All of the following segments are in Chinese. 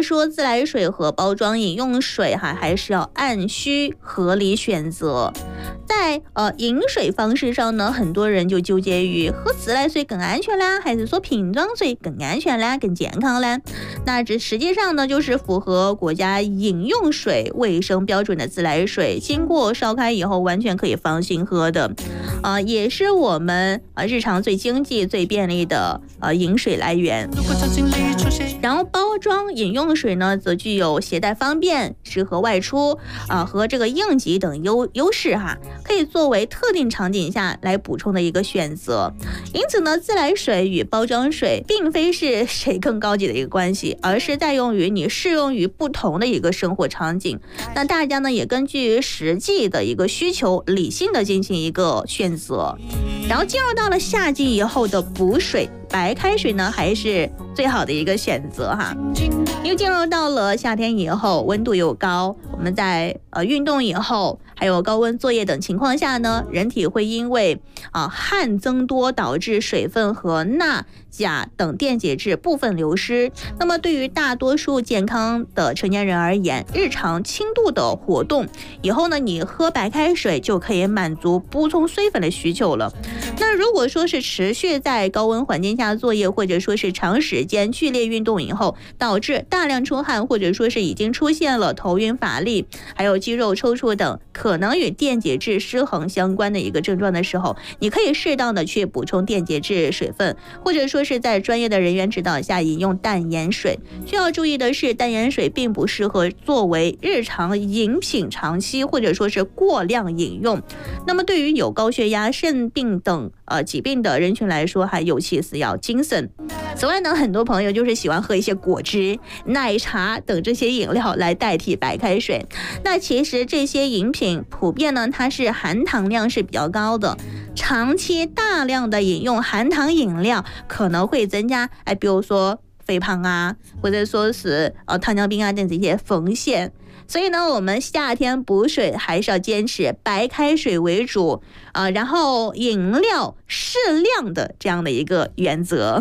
说，自来水和包装饮用水还是要按需合理选择。在饮水方式上呢，很多人就纠结于喝自来水更安全啦，还是说瓶装水更安全啦、更健康啦？那这实际上呢，就是符合国家饮用水卫生标准的自来水，经过烧开以后完全可以放心喝的，也是我们日常最经济、最便利的饮水来源。然后包装饮用水呢，则具有携带方便、适合外出和这个应急等优势可以作为特定场景下来补充的一个选择。因此呢，自来水与包装水并非是谁更高级的一个关系，而是在用于你适用于不同的一个生活场景。那大家呢也根据实际的一个需求，理性的进行一个选择。然后进入到了夏季以后的补水，白开水呢还是最好的一个选择因为进入到了夏天以后，温度又高，我们在运动以后还有高温作业等情况下呢，人体会因为汗增多导致水分和钠、钾等电解质部分流失。那么对于大多数健康的成年人而言，日常轻度的活动以后呢，你喝白开水就可以满足补充水分的需求了。那如果说是持续在高温环境下作业，或者说是长时间剧烈运动以后，导致大量出汗，或者说是已经出现了头晕乏力，还有肌肉抽搐等可能与电解质失衡相关的一个症状的时候，你可以适当的去补充电解质水分，或者说是在专业的人员指导下饮用淡盐水。需要注意的是，淡盐水并不适合作为日常饮品长期或者说是过量饮用。那么对于有高血压、肾病等疾病的人群来说，还尤其是要谨慎。此外呢，很多朋友就是喜欢喝一些果汁、奶茶等这些饮料来代替白开水。那其实这些饮品普遍呢，它是含糖量是比较高的，长期大量的饮用含糖饮料可能会增加比如说肥胖或者说是糖尿病等这些风险。所以呢，我们夏天补水还是要坚持白开水为主然后饮料适量的这样的一个原则。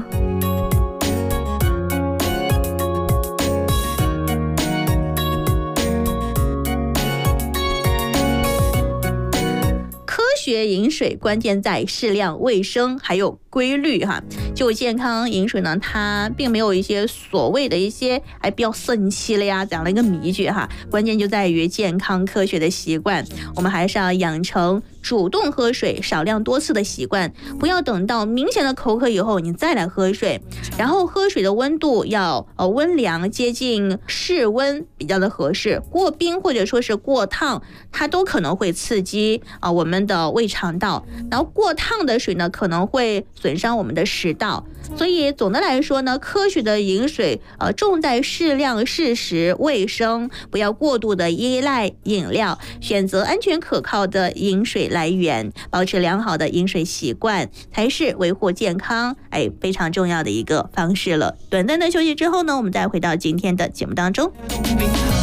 科学饮水关键在适量、卫生还有规律就健康饮水呢，它并没有一些所谓的一些比较神奇了呀这样的一个秘诀关键就在于健康科学的习惯。我们还是要养成主动喝水、少量多次的习惯，不要等到明显的口渴以后你再来喝水。然后喝水的温度要温凉，接近室温比较的合适，过冰或者说是过烫，它都可能会刺激我们的胃肠道。然后过烫的水呢，可能会损伤我们的食道。所以总的来说呢，科学的饮水重在适量、适时、卫生，不要过度的依赖饮料，选择安全可靠的饮水来源，保持良好的饮水习惯，才是维护健康非常重要的一个方式了。短暂的休息之后呢，我们再回到今天的节目当中。